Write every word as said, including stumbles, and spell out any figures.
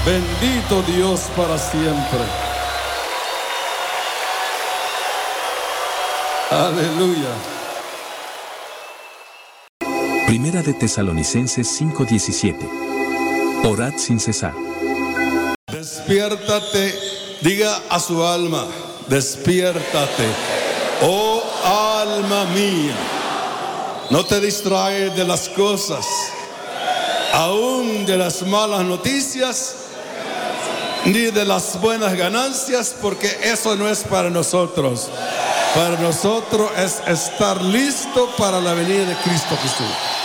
Bendito Dios para siempre. Aleluya. Primera de Tesalonicenses cinco diecisiete. Orad sin cesar. Despiértate, diga a su alma, despiértate, oh alma mía. No te distraes de las cosas, aún de las malas noticias, ni de las buenas ganancias, porque eso no es para nosotros. Para nosotros es estar listo para la venida de Cristo Jesús.